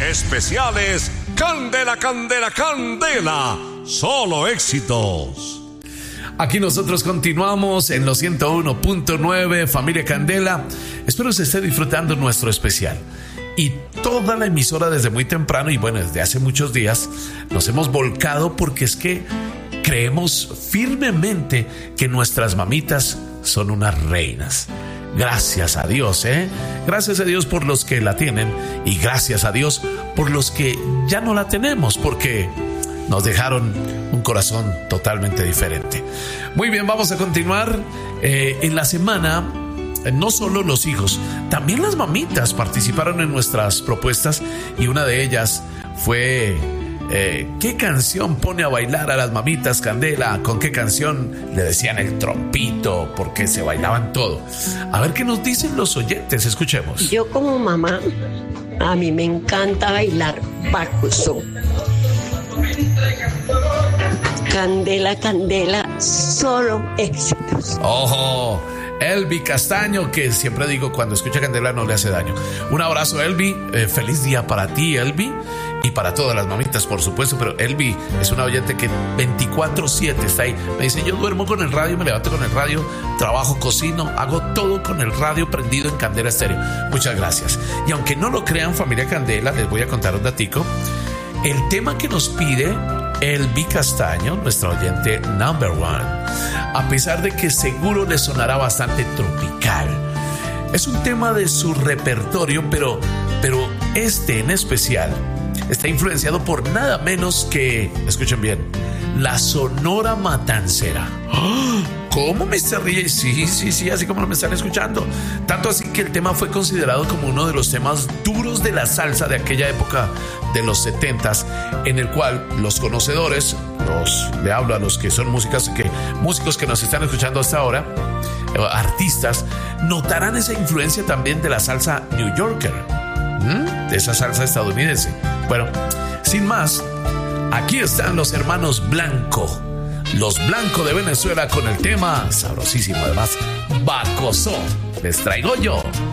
Especiales Candela, Candela, Candela. Solo éxitos. Aquí nosotros continuamos en los 101.9, Familia Candela. Espero se esté disfrutando nuestro especial. Y toda la emisora desde muy temprano y bueno, desde hace muchos días nos hemos volcado porque es que creemos firmemente que nuestras mamitas son unas reinas. Gracias a Dios, Gracias a Dios por los que la tienen y gracias a Dios por los que ya no la tenemos porque nos dejaron un corazón totalmente diferente. Muy bien, vamos a continuar. En la semana, no solo los hijos, también las mamitas participaron en nuestras propuestas y una de ellas fue... ¿qué canción pone a bailar a las mamitas, Candela? ¿Con qué canción le decían el trompito? Porque se bailaban todo. A ver qué nos dicen los oyentes, escuchemos. Yo como mamá, a mí me encanta bailar Bacusó. Candela, Candela, solo éxitos. ¡Ojo! Elvi Castaño, que siempre digo cuando escucha Candela no le hace daño. Un abrazo, Elvi. Feliz día para ti, Elvi. Y para todas las mamitas, por supuesto. Pero Elvi es una oyente que 24/7 está ahí. Me dice, yo duermo con el radio, me levanto con el radio, trabajo, cocino, hago todo con el radio prendido en Candela Estéreo. Muchas gracias. Y aunque no lo crean, familia Candela, les voy a contar un datico. El tema que nos pide Elvi Castaño, nuestra oyente number one, a pesar de que seguro le sonará bastante tropical, es un tema de su repertorio, pero este en especial está influenciado por nada menos que, escuchen bien, la Sonora Matancera. ¿Cómo me se ríe? Sí, así como lo me están escuchando. Tanto así que el tema fue considerado como uno de los temas duros de la salsa de aquella época de los 70s, en el cual los conocedores, le hablo a los que son músicos que nos están escuchando hasta ahora, artistas, notarán esa influencia también de la salsa New Yorker, de esa salsa estadounidense. Bueno, sin más, aquí están los hermanos Blanco. Los Blanco de Venezuela con el tema sabrosísimo, además, Bacosó. Les traigo yo.